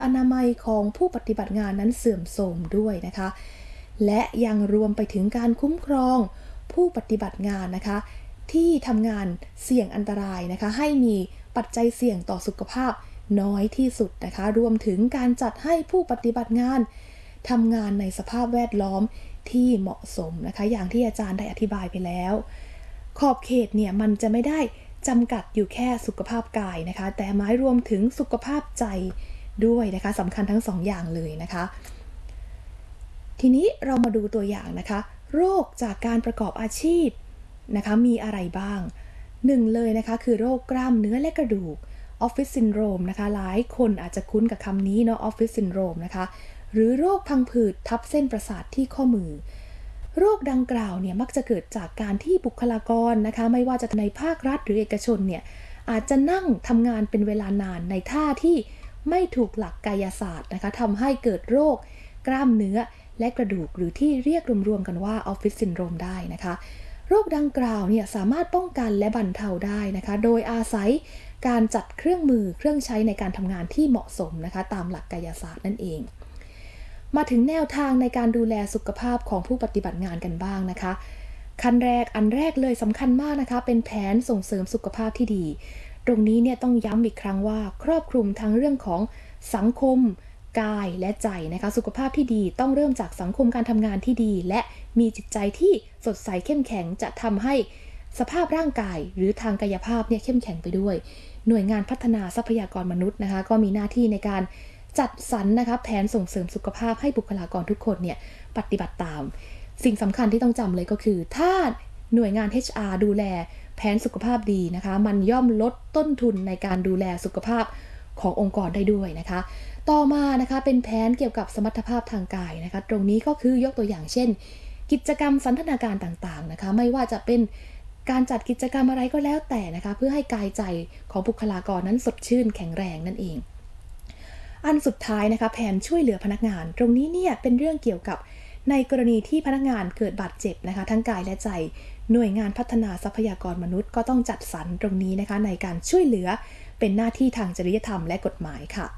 อนามัยของผู้ปฏิบัติงานนั้นเสื่อมโทรมด้วยนะคะและยังรวมไปถึงการคุ้มครองผู้ปฏิบัติงานนะคะที่ทำงานเสี่ยงอันตรายนะคะให้มีปัจจัยเสี่ยงต่อสุขภาพน้อยที่สุดนะคะรวมถึงการจัดให้ผู้ปฏิบัติงานทำงานในสภาพแวดล้อมที่เหมาะสมนะคะอย่างที่อาจารย์ได้อธิบายไปแล้วขอบเขตเนี่ยมันจะไม่ได้จำกัดอยู่แค่สุขภาพกายนะคะแต่หมายรวมถึงสุขภาพใจด้วยนะคะสำคัญทั้งสองอย่างเลยนะคะทีนี้เรามาดูตัวอย่างนะคะโรคจากการประกอบอาชีพนะคะมีอะไรบ้างหนึ่งเลยนะคะคือโรคกล้ามเนื้อและกระดูกออฟฟิศซินโดรมนะคะหลายคนอาจจะคุ้นกับคำนี้เนาะออฟฟิศซินโดรมนะคะหรือโรคพังผืดทับเส้นประสาทที่ข้อมือโรคดังกล่าวเนี่ยมักจะเกิดจากการที่บุคลากรนะคะไม่ว่าจะในภาครัฐหรือเอกชนเนี่ยอาจจะนั่งทำงานเป็นเวลานานในท่าที่ไม่ถูกหลักกายศาสตร์นะคะทำให้เกิดโรคกล้ามเนื้อและกระดูกหรือที่เรียกรวมๆกันว่าออฟฟิศซินโดรมได้นะคะโรคดังกล่าวเนี่ยสามารถป้องกันและบรรเทาได้นะคะโดยอาศัยการจัดเครื่องมือเครื่องใช้ในการทำงานที่เหมาะสมนะคะตามหลักกายศาสตร์นั่นเองมาถึงแนวทางในการดูแลสุขภาพของผู้ปฏิบัติงานกันบ้างนะคะขั้นแรกอันแรกเลยสำคัญมากนะคะเป็นแผนส่งเสริมสุขภาพที่ดีตรงนี้เนี่ยต้องย้ำอีกครั้งว่าครอบคลุมทั้งเรื่องของสังคมกายและใจนะคะสุขภาพที่ดีต้องเริ่มจากสังคมการทำงานที่ดีและมีจิตใจที่สดใสเข้มแข็งจะทำให้สภาพร่างกายหรือทางกายภาพเนี่ยเข้มแข็งไปด้วยหน่วยงานพัฒนาทรัพยากรมนุษย์นะคะก็มีหน้าที่ในการจัดสรรนะคะแผนส่งเสริมสุขภาพให้บุคลากรทุกคนเนี่ยปฏิบัติตามสิ่งสำคัญที่ต้องจำเลยก็คือถ้าหน่วยงาน HR ดูแลแผนสุขภาพดีนะคะมันย่อมลดต้นทุนในการดูแลสุขภาพขององค์กรได้ด้วยนะคะต่อมานะคะเป็นแผนเกี่ยวกับสมรรถภาพทางกายนะคะตรงนี้ก็คือยกตัวอย่างเช่นกิจกรรมสันทนาการต่างๆนะคะไม่ว่าจะเป็นการจัดกิจกรรมอะไรก็แล้วแต่นะคะเพื่อให้กายใจของบุคลากรนั้นสดชื่นแข็งแรงนั่นเองอันสุดท้ายนะคะแผนช่วยเหลือพนักงานตรงนี้เนี่ยเป็นเรื่องเกี่ยวกับในกรณีที่พนักงานเกิดบาดเจ็บนะคะทั้งกายและใจหน่วยงานพัฒนาทรัพยากรมนุษย์ก็ต้องจัดสรรตรงนี้นะคะในการช่วยเหลือเป็นหน้าที่ทางจริยธรรมและกฎหมายค่ะ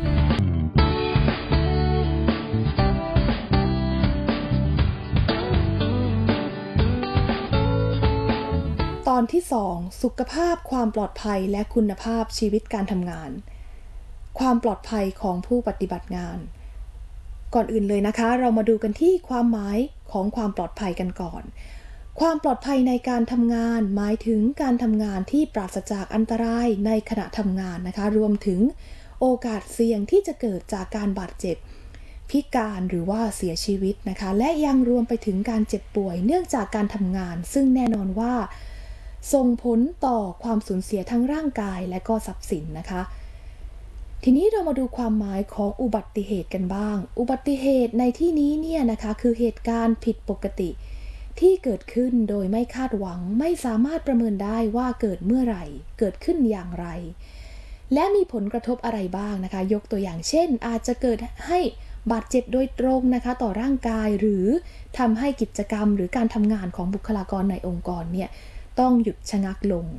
ตอนที่2สุขภาพความปลอดภัยและคุณภาพชีวิตการทำงานความปลอดภัยของผู้ปฏิบัติงานก่อนอื่นเลยนะคะเรามาดูกันที่ความหมายของความปลอดภัยกันก่อนความปลอดภัยในการทำงานหมายถึงการทำงานที่ปราศจากอันตรายในขณะทำงานนะคะรวมถึงโอกาสเสี่ยงที่จะเกิดจากการบาดเจ็บพิการหรือว่าเสียชีวิตนะคะและยังรวมไปถึงการเจ็บป่วยเนื่องจากการทำงานซึ่งแน่นอนว่าส่งผลต่อความสูญเสียทั้งร่างกายและก็ทรัพย์สินนะคะทีนี้เรามาดูความหมายของอุบัติเหตุกันบ้างอุบัติเหตุในที่นี้เนี่ยนะคะคือเหตุการณ์ผิดปกติที่เกิดขึ้นโดยไม่คาดหวังไม่สามารถประเมินได้ว่าเกิดเมื่อไหร่เกิดขึ้นอย่างไรและมีผลกระทบอะไรบ้างนะคะยกตัวอย่างเช่นอาจจะเกิดให้บาดเจ็บโดยตรงนะคะต่อร่างกายหรือทำให้กิจกรรมหรือการทำงานของบุคลากรในองค์กรเนี่ยต้องหยุดชะงักลง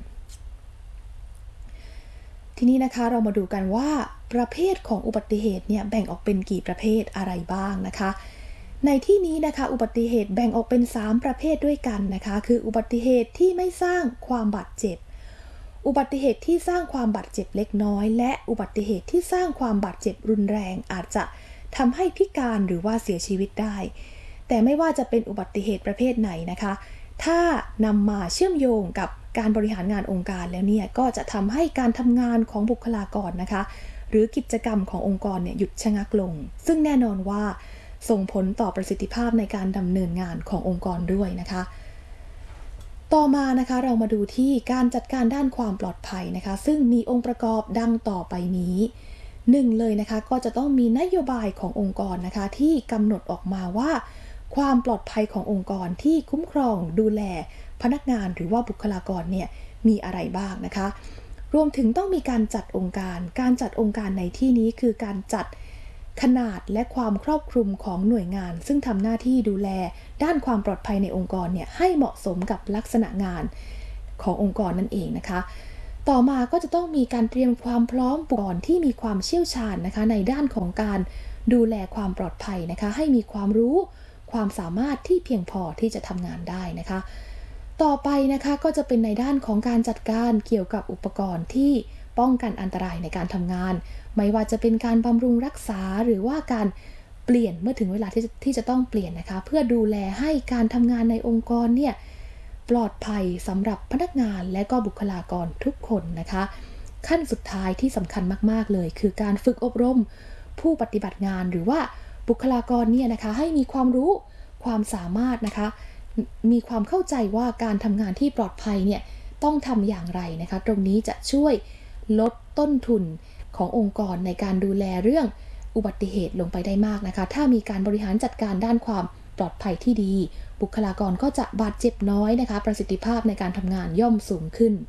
ทีนี้นะคะเรามาดูกันว่าประเภทของอุบัติเหตุเนี่ยแบ่งออกเป็นกี่ประเภทอะไรบ้างนะคะในที่นี้นะคะอุบัติเหตุแบ่งออกเป็น3ประเภทด้วยกันนะคะคืออุบัติเหตุที่ไม่สร้างความบาดเจ็บอุบัติเหตุที่สร้างความบาดเจ็บเล็กน้อยและอุบัติเหตุที่สร้างความบาดเจ็บรุนแรงอาจจะทำให้พิการหรือว่าเสียชีวิตได้แต่ไม่ว่าจะเป็นอุบัติเหตุประเภทไหนนะคะถ้านำมาเชื่อมโยงกับการบริหารงานองค์การแล้วเนี่ยก็จะทำให้การทำงานของบุคลากรนะคะหรือกิจกรรมขององค์กรเนี่ยหยุดชะงักลงซึ่งแน่นอนว่าส่งผลต่อประสิทธิภาพในการดำเนินงานขององค์กรด้วยนะคะต่อมานะคะเรามาดูที่การจัดการด้านความปลอดภัยนะคะซึ่งมีองค์ประกอบดังต่อไปนี้1เลยนะคะก็จะต้องมีนโยบายขององค์กรนะคะที่กำหนดออกมาว่าความปลอดภัยขององค์กรที่คุ้มครองดูแลพนักงานหรือว่าบุคลากรเนี่ยมีอะไรบ้างนะคะรวมถึงต้องมีการจัดองค์การในที่นี้คือการจัดขนาดและความครอบคลุมของหน่วยงานซึ่งทำหน้าที่ดูแลด้านความปลอดภัยในองค์กรเนี่ยให้เหมาะสมกับลักษณะงานขององค์กรนั่นเองนะคะต่อมาก็จะต้องมีการเตรียมความพร้อมก่อนที่มีความเชี่ยวชาญนะคะในด้านของการดูแลความปลอดภัยนะคะให้มีความรู้ความสามารถที่เพียงพอที่จะทำงานได้นะคะต่อไปนะคะก็จะเป็นในด้านของการจัดการเกี่ยวกับอุปกรณ์ที่ป้องกันอันตรายในการทำงานไม่ว่าจะเป็นการบำรุงรักษาหรือว่าการเปลี่ยนเมื่อถึงเวลาที่จะต้องเปลี่ยนนะคะเพื่อดูแลให้การทำงานในองค์กรเนี่ยปลอดภัยสำหรับพนักงานและก็บุคลากรทุกคนนะคะขั้นสุดท้ายที่สำคัญมากๆเลยคือการฝึกอบรมผู้ปฏิบัติงานหรือว่าบุคลากรเนี่ยนะคะให้มีความรู้ความสามารถนะคะมีความเข้าใจว่าการทำงานที่ปลอดภัยเนี่ยต้องทำอย่างไรนะคะตรงนี้จะช่วยลดต้นทุนขององค์กรในการดูแลเรื่องอุบัติเหตุลงไปได้มากนะคะถ้ามีการบริหารจัดการด้านความปลอดภัยที่ดีบุคลากรก็จะบาดเจ็บน้อยนะคะประสิทธิภาพในการทำงานย่อมสูงขึ้น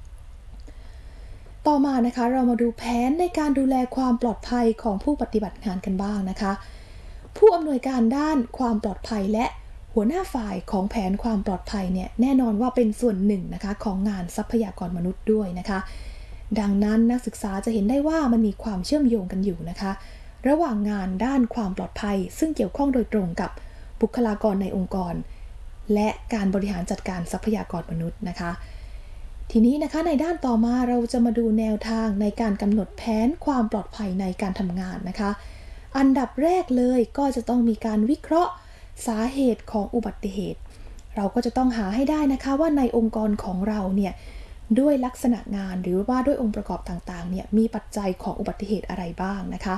ต่อมานะคะเรามาดูแผนในการดูแลความปลอดภัยของผู้ปฏิบัติงานกันบ้างนะคะผู้อำนวยการด้านความปลอดภัยและหัวหน้าฝ่ายของแผนความปลอดภัยเนี่ยแน่นอนว่าเป็นส่วนหนึ่งนะคะของงานทรัพยากรมนุษย์ด้วยนะคะดังนั้นนักศึกษาจะเห็นได้ว่ามันมีความเชื่อมโยงกันอยู่นะคะระหว่างงานด้านความปลอดภัยซึ่งเกี่ยวข้องโดยตรงกับบุคลากรในองค์กรและการบริหารจัดการทรัพยากรมนุษย์นะคะทีนี้นะคะในด้านต่อมาเราจะมาดูแนวทางในการกำหนดแผนความปลอดภัยในการทำงานนะคะอันดับแรกเลยก็จะต้องมีการวิเคราะห์สาเหตุของอุบัติเหตุเราก็จะต้องหาให้ได้นะคะว่าในองค์กรของเราเนี่ยด้วยลักษณะงานหรือว่าด้วยองค์ประกอบต่างๆเนี่ยมีปัจจัยของอุบัติเหตุอะไรบ้างนะคะ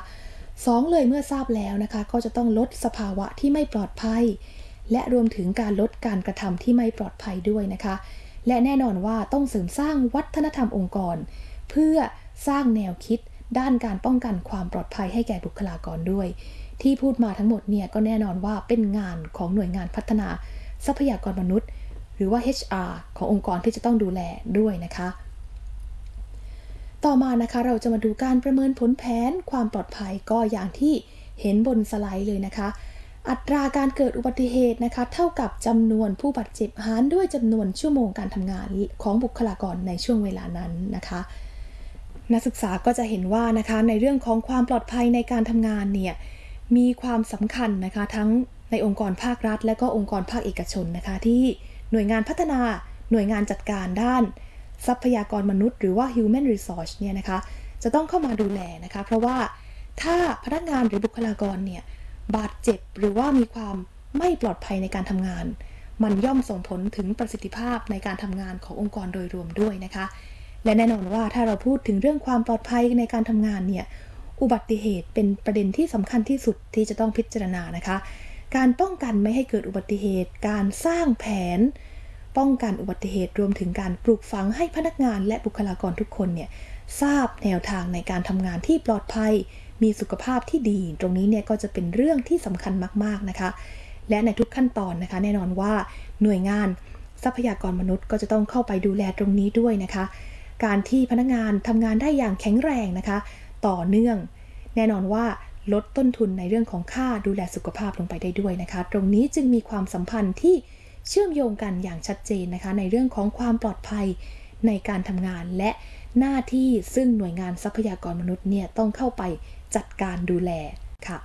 2เลยเมื่อทราบแล้วนะคะก็จะต้องลดสภาวะที่ไม่ปลอดภัยและรวมถึงการลดการกระทำที่ไม่ปลอดภัยด้วยนะคะและแน่นอนว่าต้องเสริมสร้างวัฒนธรรมองค์กรเพื่อสร้างแนวคิดด้านการป้องกันความปลอดภัยให้แก่บุคลากรด้วยที่พูดมาทั้งหมดเนี่ยก็แน่นอนว่าเป็นงานของหน่วยงานพัฒนาทรัพยากรมนุษย์หรือว่า HR ขององค์กรที่จะต้องดูแลด้วยนะคะต่อมานะคะเราจะมาดูการประเมินผลแผนความปลอดภัยก็อย่างที่เห็นบนสไลด์เลยนะคะอัตราการเกิดอุบัติเหตุนะคะเท่ากับจำนวนผู้บาดเจ็บหารด้วยจำนวนชั่วโมงการทำงานของบุคลากรในช่วงเวลานั้นนะคะนักศึกษาก็จะเห็นว่านะคะในเรื่องของความปลอดภัยในการทำงานเนี่ยมีความสำคัญนะคะทั้งในองค์กรภาครัฐและก็องค์กรภาคเอกชนนะคะที่หน่วยงานพัฒนาหน่วยงานจัดการด้านทรัพยากรมนุษย์หรือว่า human resource เนี่ยนะคะจะต้องเข้ามาดูแลนะคะเพราะว่าถ้าพนักงานหรือบุคลากรเนี่ยบาดเจ็บหรือว่ามีความไม่ปลอดภัยในการทำงานมันย่อมส่งผลถึงประสิทธิภาพในการทำงานขององค์กรโดยรวมด้วยนะคะและแน่นอนว่าถ้าเราพูดถึงเรื่องความปลอดภัยในการทำงานเนี่ยอุบัติเหตุเป็นประเด็นที่สำคัญที่สุดที่จะต้องพิจารณานะคะการป้องกันไม่ให้เกิดอุบัติเหตุการสร้างแผนป้องกันอุบัติเหตุรวมถึงการปลูกฝังให้พนักงานและบุคลากรทุกคนเนี่ยทราบแนวทางในการทำงานที่ปลอดภัยมีสุขภาพที่ดีตรงนี้เนี่ยก็จะเป็นเรื่องที่สำคัญมากๆนะคะและในทุกขั้นตอนนะคะแน่นอนว่าหน่วยงานทรัพยากรมนุษย์ก็จะต้องเข้าไปดูแลตรงนี้ด้วยนะคะการที่พนักงานทำงานได้อย่างแข็งแรงนะคะต่อเนื่องแน่นอนว่าลดต้นทุนในเรื่องของค่าดูแลสุขภาพลงไปได้ด้วยนะคะตรงนี้จึงมีความสัมพันธ์ที่เชื่อมโยงกันอย่างชัดเจนนะคะในเรื่องของความปลอดภัยในการทำงานและหน้าที่ซึ่งหน่วยงานทรัพยากรมนุษย์เนี่ยต้องเข้าไปจัดการดูแลค่ะ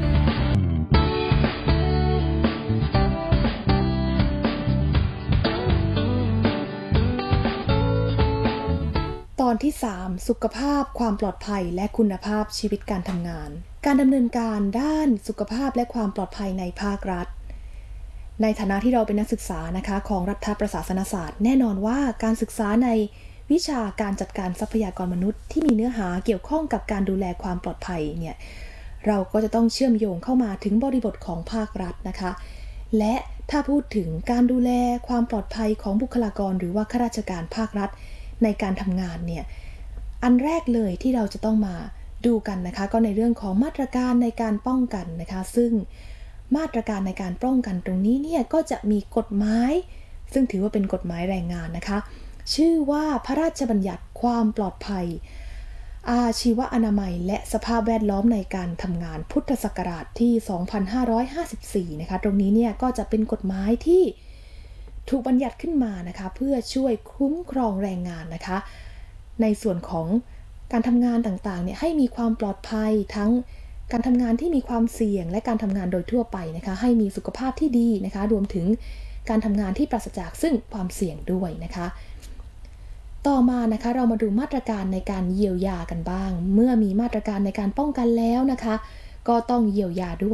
ตอนที่ 3 สุขภาพความปลอดภัยและคุณภาพชีวิตการทำงานการดำเนินการด้านสุขภาพและความปลอดภัยในภาครัฐในฐานะที่เราเป็นนักศึกษานะคะของรัฐประศาสนศาสตร์แน่นอนว่าการศึกษาในวิชาการจัดการทรัพยากรมนุษย์ที่มีเนื้อหาเกี่ยวข้องกับการดูแลความปลอดภัยเนี่ยเราก็จะต้องเชื่อมโยงเข้ามาถึงบริบทของภาครัฐนะคะและถ้าพูดถึงการดูแลความปลอดภัยของบุคลากรหรือว่าข้าราชการภาครัฐในการทำงานเนี่ยอันแรกเลยที่เราจะต้องมาดูกันนะคะก็ในเรื่องของมาตรการในการป้องกันนะคะซึ่งมาตรการในการป้องกันตรงนี้เนี่ยก็จะมีกฎหมายซึ่งถือว่าเป็นกฎหมายแรงงานนะคะชื่อว่าพระราชบัญญัติความปลอดภัยอาชีวอนามัยและสภาพแวดล้อมในการทำงานพุทธศักราชที่ 2554 นะคะตรงนี้เนี่ยก็จะเป็นกฎหมายที่ถูกบัญญัติขึ้นมานะคะเพื่อช่วยคุ้มครองแรงงานนะคะในส่วนของการทำงานต่างๆเนี่ยให้มีความปลอดภัยทั้งการทำงานที่มีความเสี่ยงและการทำงานโดยทั่วไปนะคะให้มีสุขภาพที่ดีนะคะรวมถึงการทำงานที่ปราศจากซึ่งความเสี่ยงด้วยนะคะต่อมานะคะเรามาดูมาตรการในการเยียวยากันบ้างเมื่อมีมาตรการในการป้องกันแล้วนะคะก็ต้องเยียวยาด้วย